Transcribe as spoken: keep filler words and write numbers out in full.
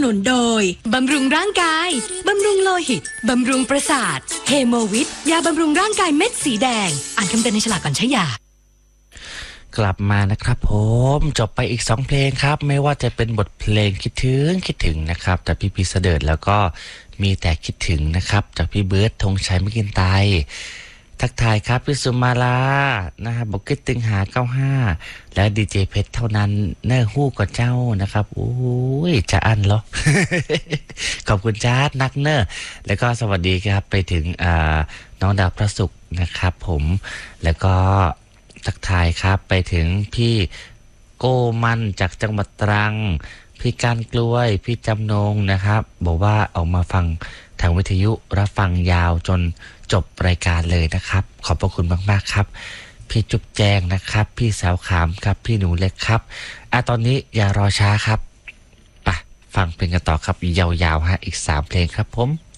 นุนโดยบำรุงร่างกายบำรุงโลหิตบำรุงประสาทเฮโมวิทยาบำรุงร่างกายเม็ดสีแดงอ่านคำเตือนในฉลากก่อนใช้ยากลับมานะครับผมจบไปอีกสองเพลงครับไม่ว่าจะเป็นบทเพลงคิดถึงคิดถึงนะครับจากพี่พีเสดิร์ดแล้วก็มีแต่คิดถึงนะครับจากพี่เบิร์ดธงชัยมกินไตทักทายครับพี่สุมาลานะครับบอกคิดถึงหาเก้าห้าและดีเจเพชรเท่านั้นเนื้อหู้กับเจ้านะครับโอ้ยจะอันเหรอ ขอบคุณจ้านักเนอร์แล้วก็สวัสดีครับไปถึงน้องดาวพระศุกร์นะครับผมแล้วก็ทักทายครับไปถึงพี่โกมันจากจังหวัดตรังพี่การกล้วยพี่จำนงนะครับบอกว่าออกมาฟังทางวิทยุรับฟังยาวจนจบรายการเลยนะครับขอบพระคุณมากๆครับพี่จุ๊บแจงนะครับพี่สาวขามครับพี่หนูเล็กครับอ่ะตอนนี้อย่ารอช้าครับไปฟังเพลงกันต่อครับยาวๆฮะอีกสามเพลงครับผม